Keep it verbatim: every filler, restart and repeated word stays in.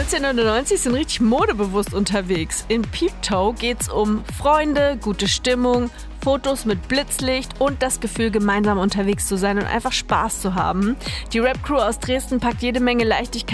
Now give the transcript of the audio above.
neunzehnhundertneunzig sind richtig modebewusst unterwegs. In Peep Toe geht's um Freunde, gute Stimmung, Fotos mit Blitzlicht und das Gefühl, gemeinsam unterwegs zu sein und einfach Spaß zu haben. Die Rap-Crew aus Dresden packt jede Menge Leichtigkeit